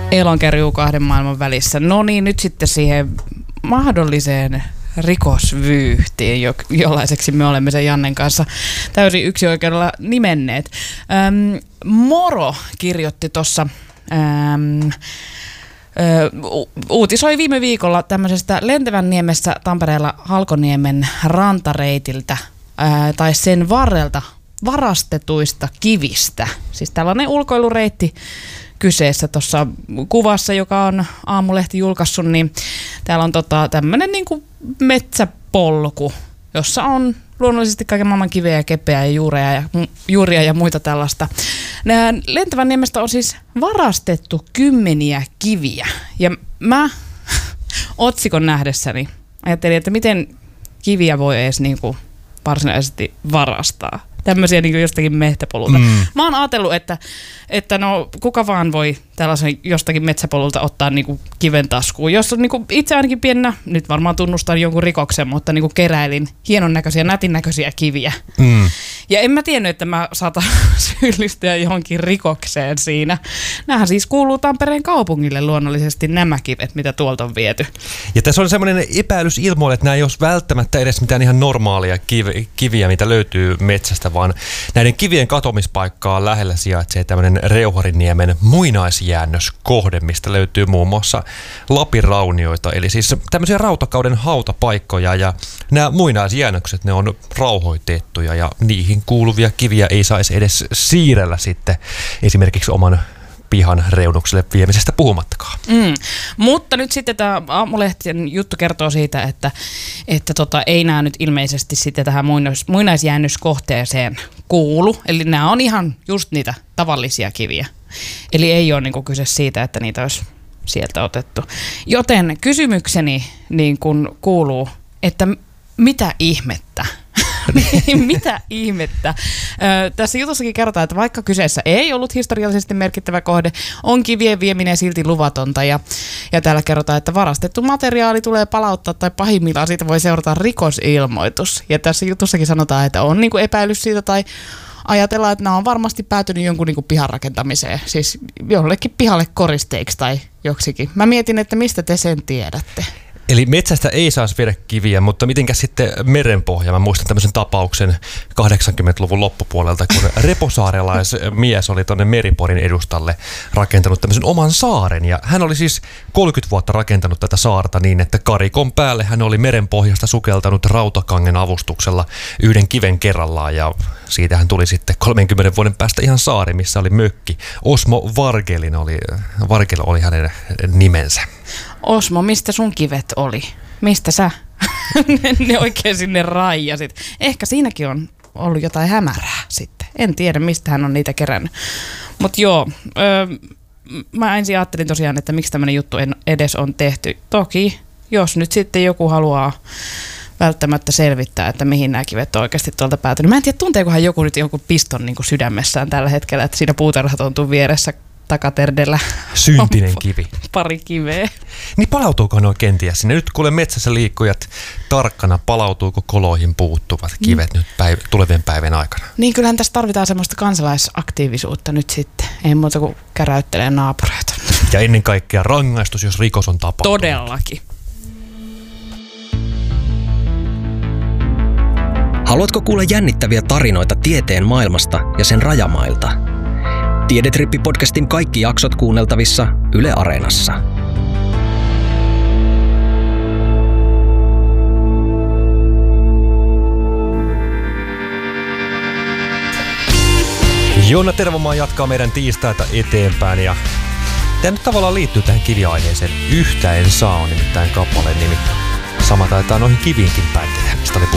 Elonkerjuu kahden maailman välissä. No niin, nyt sitten siihen mahdolliseen rikosvyyhtiin, jollaiseksi me olemme sen Jannen kanssa täysin yksioikeudella nimenneet. Moro kirjoitti tuossa, uutisoi viime viikolla tämmöisestä Lentävänniemessä Tampereella Halkoniemen rantareitiltä tai sen varrelta varastetuista kivistä. Siis tällainen ulkoilureitti kyseessä tuossa kuvassa, joka on Aamulehti julkaissut, niin täällä on tämmöinen niin kuin metsäpolku, jossa on luonnollisesti kaiken maailman kiveä ja kepeä ja juuria ja muita tällaista. Lentävänniemestä on siis varastettu 10 kiviä. Ja mä otsikon nähdessäni ajattelin, että miten kiviä voi edes niin kuin varsinaisesti varastaa. Tämmöisiä niin kuin jostakin mehtäpolulta. Mä oon ajatellut, että no kuka vaan voi tällaisen jostakin metsäpolulta ottaa niin kuin kiven taskuun. Jos on niin kuin itse ainakin piennä, nyt varmaan tunnustan jonkun rikoksen, mutta niin kuin keräilin hienon näköisiä, nätin näköisiä kiviä. Ja en mä tiennyt, että mä saatan syyllistyä johonkin rikokseen siinä. Nämähän siis kuuluu Tampereen kaupungille luonnollisesti nämä kivet, mitä tuolta on viety. Ja tässä on semmoinen epäilys ilmoille, että nämä ei ole välttämättä edes mitään ihan normaalia kiviä, mitä löytyy metsästä, vaan näiden kivien katomispaikkaa lähellä sijaitsee tämmöinen Reuhariniemen muinaisjäännöskohde, mistä löytyy muun muassa Lapin raunioita, eli siis tämmöisiä rautakauden hautapaikkoja, ja nämä muinaisjäännökset, ne on rauhoitettuja, ja niihin kuuluvia kiviä ei saisi edes siirrellä sitten esimerkiksi oman pihan reunukselle viemisestä puhumattakaan. Mutta nyt sitten tämä Aamulehtien juttu kertoo siitä, että ei nämä nyt ilmeisesti sitten tähän muinaisjäännöskohteeseen kuulu. Eli nämä on ihan just niitä tavallisia kiviä. Eli ei ole niinku kyse siitä, että niitä olisi sieltä otettu. Joten kysymykseni niin kun kuuluu, että mitä ihmettä? Mitä ihmettä? Tässä jutussakin kerrotaan, että vaikka kyseessä ei ollut historiallisesti merkittävä kohde, on kivien vieminen silti luvatonta. Ja täällä kerrotaan, että varastettu materiaali tulee palauttaa tai pahimmillaan siitä voi seurata rikosilmoitus. Ja tässä jutussakin sanotaan, että on niinku epäilys siitä tai ajatellaan, että nämä on varmasti päätynyt jonkun niinku pihan rakentamiseen. Siis jollekin pihalle koristeiksi tai joksikin. Mä mietin, että mistä te sen tiedätte. Eli metsästä ei saisi viedä kiviä, mutta mitenkäs sitten merenpohja? Mä muistan tämmöisen tapauksen 80-luvun loppupuolelta, kun reposaarelaismies oli tuonne Meriporin edustalle rakentanut tämmöisen oman saaren. Ja hän oli siis 30 vuotta rakentanut tätä saarta niin, että karikon päälle hän oli merenpohjasta sukeltanut rautakangen avustuksella yhden kiven kerrallaan. Ja siitä hän tuli sitten 30 vuoden päästä ihan saari, missä oli mökki. Osmo Vargel oli hänen nimensä. Osmo, mistä sun kivet oli? Mistä sä ne oikein sinne raijasit? Ehkä siinäkin on ollut jotain hämärää sitten. En tiedä, mistä hän on niitä kerännyt. Mutta joo, mä ensin ajattelin tosiaan, että miksi tämmöinen juttu edes on tehty. Toki, jos nyt sitten joku haluaa välttämättä selvittää, että mihin nämä kivet on oikeasti tuolta päätynyt. Mä en tiedä, tunteekohan joku nyt jonkun piston niin kuin sydämessään tällä hetkellä, että siinä puutarhatontun vieressä takaterdellä syntinen kivi. Pari kiveä. Niin palautuuko ne kenties sinne? Nyt kuule metsässä liikkujat tarkkana, palautuuko koloihin puuttuvat kivet nyt tulevien päivien aikana? Niin kyllähän tässä tarvitaan semmoista kansalaisaktiivisuutta nyt sitten. Ei muuta kuin käräyttelee naapureita. Ja ennen kaikkea rangaistus, jos rikos on tapahtunut. Todellakin. Haluatko kuulla jännittäviä tarinoita tieteen maailmasta ja sen rajamailta? Tiedetrippi-podcastin kaikki jaksot kuunneltavissa Yle Areenassa. Joona Tervomaa jatkaa meidän tiistaita eteenpäin ja tämä nyt tavallaan liittyy tähän kiviaiheeseen. Yhtä en saa on nimittäin kappaleen nimi. Sama taitaa noihin kiviinkin päin, mistä oli